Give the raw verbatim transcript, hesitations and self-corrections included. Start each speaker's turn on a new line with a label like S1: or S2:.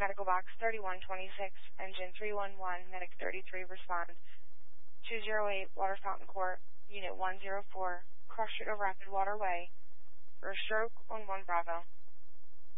S1: Medical Box thirty-one twenty-six, Engine three one one, Medic thirty-three, respond. two oh eight, Water Fountain Court, Unit one oh four, Cross Street of Rapid Waterway, for a stroke on one Bravo.